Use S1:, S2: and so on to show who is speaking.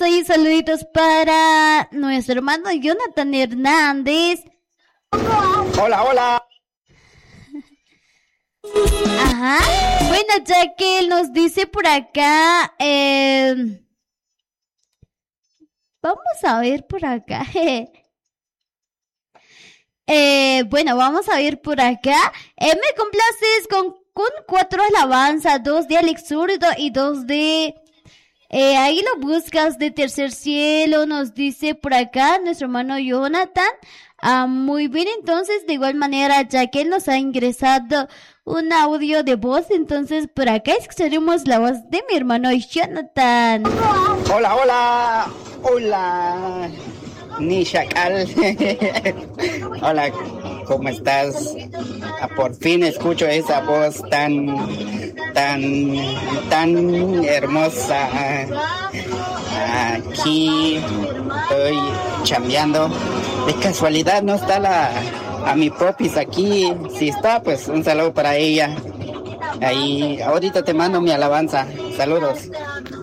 S1: Y saluditos para nuestro hermano Jonathan Hernández.
S2: Hola, hola.
S1: Ajá. Bueno, ya que él nos dice por acá, vamos a ver por acá. Bueno, vamos a ver por acá. Me complaces con 4 alabanzas, 2 de Alex Zurdo y 2 de... ahí lo buscas de Tercer Cielo, nos dice por acá nuestro hermano Jonathan. Muy bien, entonces de igual manera, ya que él nos ha ingresado un audio de voz, entonces por acá escucharemos la voz de mi hermano Jonathan.
S2: Hola, hola, hola, Nishakal. Hola, ¿cómo estás? Por fin escucho esa voz tan hermosa. Aquí estoy chambeando. De casualidad no está a mi propis aquí. Si está, pues un saludo para ella. Ahí, ahorita te mando mi alabanza. Saludos.